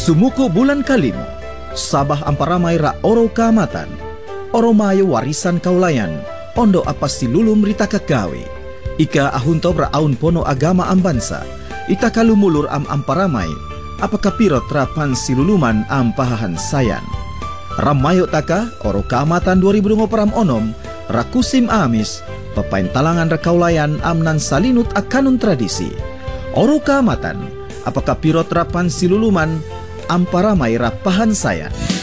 Sumuko bulan kalimo, sabah amparamay ra oro kaamatan, oro mayo warisan kaulayan, ondo apas silulum rita kagawe. Ika ahuntob ra aun pono agama ambansa, ita kalumulur amparamay, apakah pirot rapan siluluman pahahan sayan. Ramayo taka, oro kaamatan 2024 onom, rakusim amis, papain talangan rakaulayan amnan salinut akanun tradisi. Oro kaamatan, apakah pirot rapan siluluman amparamay rapahan sayan.